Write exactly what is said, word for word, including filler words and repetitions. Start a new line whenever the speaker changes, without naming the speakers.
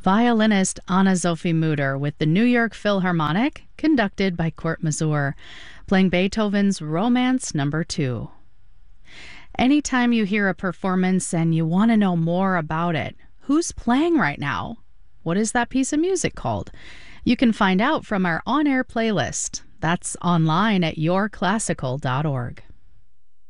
Violinist Anna-Sophie Mutter with the New York Philharmonic, conducted by Kurt Masur, playing Beethoven's Romance Number two. Anytime you hear a performance and you want to know more about it, who's playing right now? What is that piece of music called? You can find out from our on-air playlist. That's online at your classical dot org.